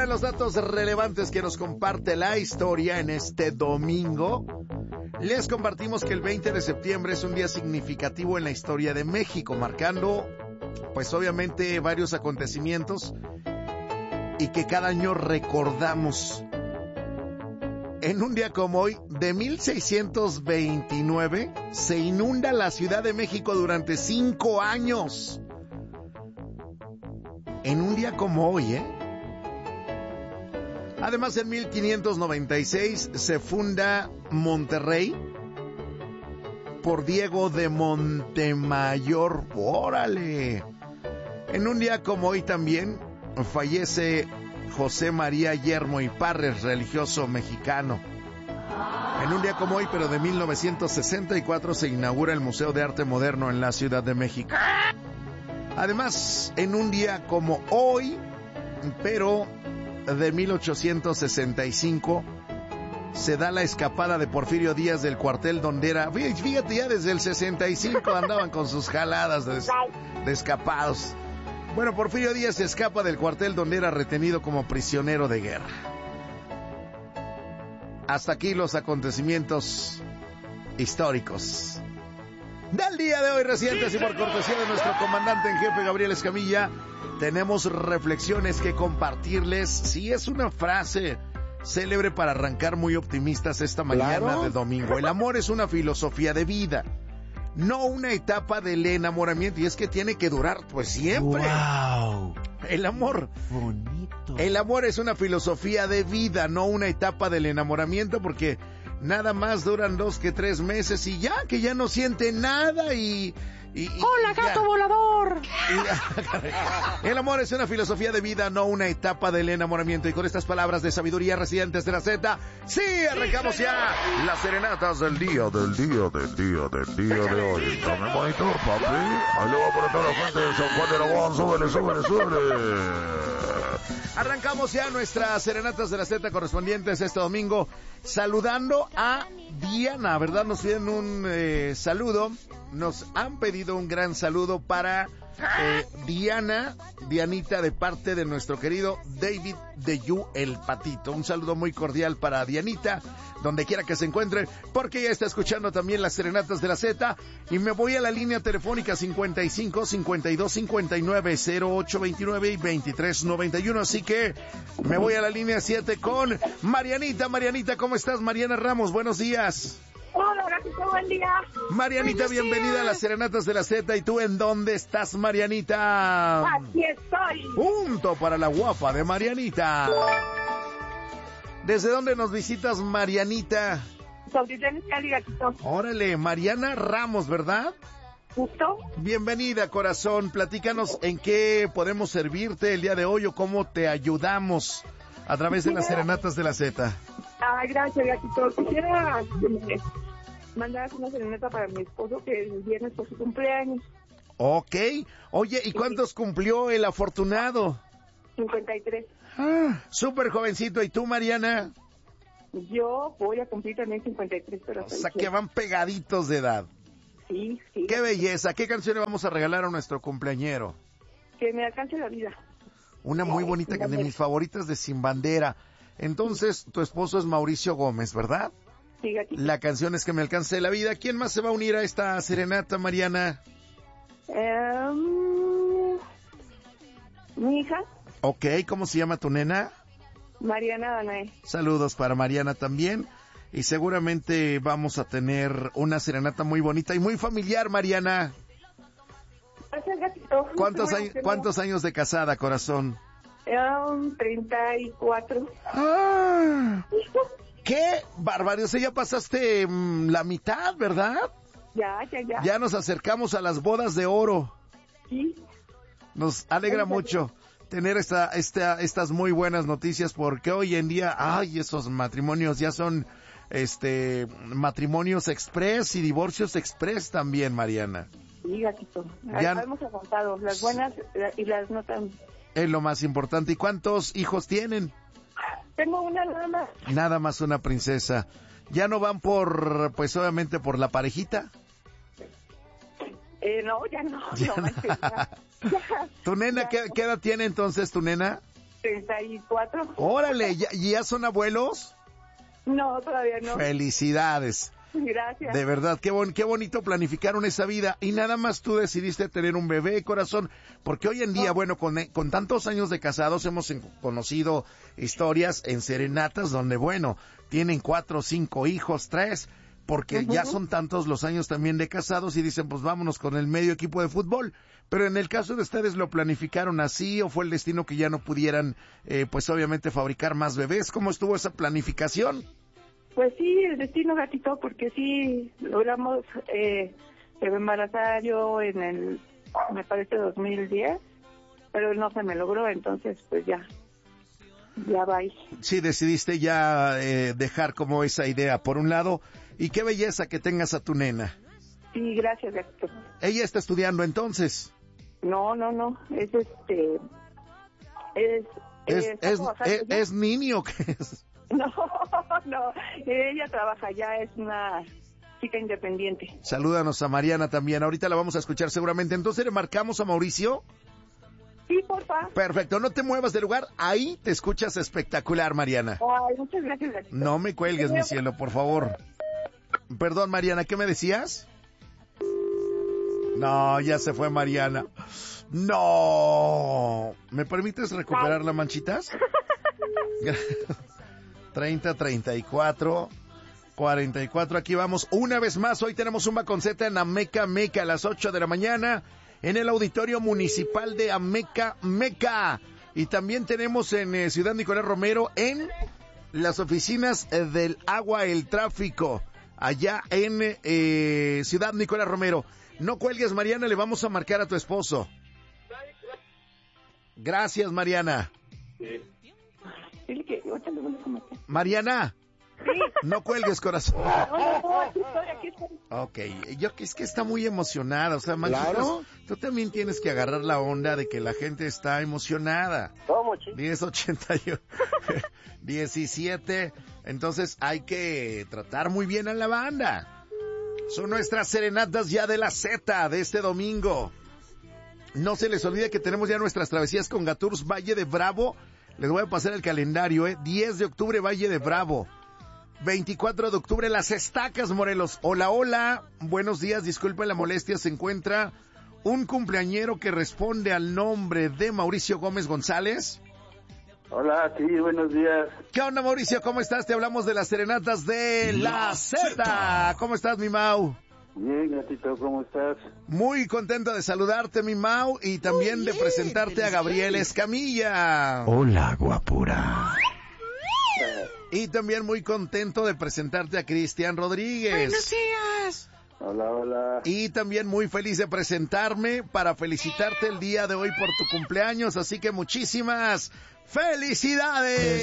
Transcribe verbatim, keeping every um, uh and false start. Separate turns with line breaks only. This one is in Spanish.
de los datos relevantes que nos comparte la historia en este domingo, les compartimos que el veinte de septiembre es un día significativo en la historia de México, marcando, pues obviamente, varios acontecimientos y que cada año recordamos. En un día como hoy, de mil seiscientos veintinueve, se inunda la Ciudad de México durante cinco años. En un día como hoy, ¿eh? Además, en mil quinientos noventa y seis se funda Monterrey por Diego de Montemayor. ¡Órale! En un día como hoy también fallece José María Yermo y Parres, religioso mexicano. En un día como hoy, pero de mil novecientos sesenta y cuatro, se inaugura el Museo de Arte Moderno en la Ciudad de México. Además, en un día como hoy, pero de mil ochocientos sesenta y cinco, se da la escapada de Porfirio Díaz del cuartel donde era... Fíjate, ya desde el sesenta y cinco andaban con sus jaladas de, de escapados. Bueno, Porfirio Díaz se escapa del cuartel donde era retenido como prisionero de guerra. Hasta aquí los acontecimientos históricos del día de hoy, recientes, y por cortesía de nuestro comandante en jefe Gabriel Escamilla, tenemos reflexiones que compartirles. Sí, es una frase célebre para arrancar muy optimistas esta mañana, ¿claro?, de domingo. El amor es una filosofía de vida, no una etapa del enamoramiento, y es que tiene que durar pues siempre. Wow. El amor, bonito. El amor es una filosofía de vida, no una etapa del enamoramiento, porque nada más duran dos que tres meses y ya, que ya no siente nada y... y, y ¡hola, gato ya. volador! Y, el amor es una filosofía de vida, no una etapa del enamoramiento. Y con estas palabras de sabiduría, residentes de la Z, ¡sí, arrancamos ya las serenatas del día, del día, del día, del día de hoy! Dame monitor, papi. Ahí le voy a poner toda la gente de San Juan de Aragón. Súbele, súbele, súbele. Arrancamos ya nuestras serenatas de la Z correspondientes este domingo, saludando a Diana, ¿verdad? Nos piden un eh, saludo, nos han pedido un gran saludo para eh, Diana, Dianita, de parte de nuestro querido David de Yu, el Patito. Un saludo muy cordial para Dianita, donde quiera que se encuentre, porque ella está escuchando también las serenatas de la Z. Y me voy a la línea telefónica cincuenta y cinco, cincuenta y dos, cincuenta y nueve, cero ocho veintinueve y veintitrés noventa y uno. Así que me voy a la línea siete con Marianita. Marianita, ¿cómo estás? Mariana Ramos, buenos días.
Hola, gracias, buen día.
Marianita, bienvenida a las serenatas de la Z. ¿Y tú en dónde estás, Marianita?
Aquí estoy.
Punto para la guapa de Marianita. ¿Desde dónde nos visitas, Marianita?
Sobre Cali, gatito.
Órale, Mariana Ramos, ¿verdad?
Justo.
Bienvenida, corazón. Platícanos en qué podemos servirte el día de hoy o cómo te ayudamos a través de las serenatas de la Z.
Ay, gracias, gatito. Quisiera eh, mandar una serenata para mi esposo, que el viernes fue su cumpleaños.
Ok. Oye, ¿y cuántos cumplió el afortunado?
cincuenta y tres.
Ah, súper jovencito. ¿Y tú, Mariana?
Yo voy a cumplir también cincuenta y tres, pero...
O sea, que van pegaditos de edad.
Sí, sí.
¡Qué belleza! ¿Qué canción le vamos a regalar a nuestro cumpleañero?
Que me alcance la vida.
Una muy bonita, que de mis favoritas, de Sin Bandera. Entonces, tu esposo es Mauricio Gómez, ¿verdad?
Sí, gatito.
La canción es Que me alcance la vida. ¿Quién más se va a unir a esta serenata, Mariana?
Um, mi hija.
Ok, ¿cómo se llama tu nena?
Mariana Danae.
Saludos para Mariana también. Y seguramente vamos a tener una serenata muy bonita y muy familiar, Mariana.
Gracias, gatito.
¿Cuántos, años, ¿cuántos años de casada, corazón?
Um, treinta y cuatro.
¡Ah! ¡Qué barbaridad! O sea, ya pasaste mmm, la mitad, ¿verdad?
Ya, ya, ya.
Ya nos acercamos a las bodas de oro.
Sí.
Nos alegra mucho tener esta, esta, estas muy buenas noticias, porque hoy en día, ay, esos matrimonios ya son, este, matrimonios express y divorcios express también, Mariana.
Sí, gatito.
Ya
hemos aguantado las buenas y las no tan...
Es lo más importante. ¿Y cuántos hijos tienen?
Tengo una nada más.
Nada más una princesa. ¿Ya no van por, pues obviamente por la parejita?
Eh, no, ya no.
Ya
no,
no.
ya,
¿Tu nena
ya,
¿qué, qué edad tiene entonces tu nena?
treinta y cuatro.
Órale, ¿ya, ya son abuelos?
No, todavía no.
Felicidades.
Gracias.
De verdad, qué, bon, qué bonito planificaron esa vida. Y nada más tú decidiste tener un bebé, corazón. Porque hoy en día, oh. bueno, con, con tantos años de casados hemos conocido historias en serenatas donde, bueno, tienen cuatro, cinco hijos, tres, porque uh-huh. ya son tantos los años también de casados y dicen, pues vámonos con el medio equipo de fútbol. Pero en el caso de ustedes, ¿lo planificaron así o fue el destino que ya no pudieran, eh, pues obviamente, fabricar más bebés? ¿Cómo estuvo esa planificación?
Pues sí, el destino, gatito, porque sí logramos eh, embarazar yo en el, me parece, dos mil diez, pero no se me logró, entonces pues ya, ya va ahí.
Sí, decidiste ya eh, dejar como esa idea por un lado, y qué belleza que tengas a tu nena.
Sí, gracias, gatito.
¿Ella está estudiando entonces?
No, no, no, es este, es...
¿Es,
eh,
es, es, es niño que es?
No, no, ella trabaja ya, es una chica independiente.
Salúdanos a Mariana también, ahorita la vamos a escuchar seguramente. Entonces, ¿le marcamos a Mauricio?
Sí, porfa.
Perfecto, no te muevas del lugar, ahí te escuchas espectacular, Mariana.
Ay, muchas gracias, gatito.
No me cuelgues, mi cielo, por favor. Perdón, Mariana, ¿qué me decías? No, ya se fue Mariana. No. ¿Me permites recuperar las manchitas? treinta, treinta y cuatro, cuarenta y cuatro, aquí vamos una vez más. Hoy tenemos un Baconceta en Ameca Meca a las ocho de la mañana en el Auditorio Municipal de Ameca Meca. Y también tenemos en eh, Ciudad Nicolás Romero en las oficinas eh, del agua, el tráfico, allá en eh, Ciudad Nicolás Romero. No cuelgues, Mariana, le vamos a marcar a tu esposo. Gracias, Mariana.
Sí. Que
Mariana,
sí.
No cuelgues, corazón.
No, no, no, aquí estoy, aquí estoy.
Ok, yo es que está muy emocionada, o sea, Manchitas, ¿claro? Tú también tienes que agarrar la onda de que la gente está emocionada.
¿Cómo, chico?
diez ochenta y diecisiete, entonces hay que tratar muy bien a la banda. Son nuestras serenatas ya de la Z de este domingo. No se les olvide que tenemos ya nuestras travesías con Gaturs Valle de Bravo. Les voy a pasar el calendario, ¿eh? diez de octubre, Valle de Bravo. veinticuatro de octubre, Las Estacas, Morelos. Hola, hola. Buenos días, disculpen la molestia. Se encuentra un cumpleañero que responde al nombre de Mauricio Gómez González.
Hola, sí, buenos días.
¿Qué onda, Mauricio? ¿Cómo estás? Te hablamos de las serenatas de La Z. ¿Cómo estás, mi Mau?
Bien, gatito, ¿cómo estás?
Muy contento de saludarte, mi Mau, y también Muy de presentarte bien, a Gabriel Escamilla.
Hola, guapura.
Y también muy contento de presentarte a Cristian Rodríguez.
Buenos días.
Hola, hola.
Y también muy feliz de presentarme para felicitarte el día de hoy por tu cumpleaños, así que muchísimas felicidades.